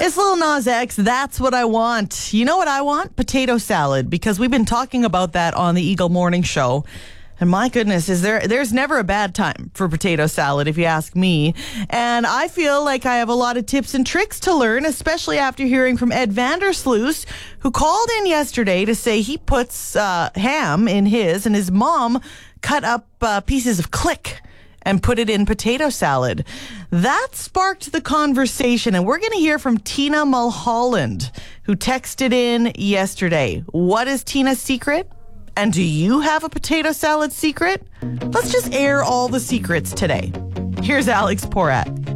It's Lil Nas X. That's what I want. You know what I want? Potato salad, because we've been talking about that on the Eagle Morning Show. And my goodness, there's never a bad time for potato salad, if you ask me. And I feel like I have a lot of tips and tricks to learn, especially after hearing from Ed Vandersloot, who called in yesterday to say he puts ham in his, and his mom cut up pieces of click and put it in potato salad. That sparked the conversation, and we're going to hear from Tina Mulholland, who texted in yesterday. What is Tina's secret? And do you have a potato salad secret? Let's just air all the secrets today. Here's Alex Porat.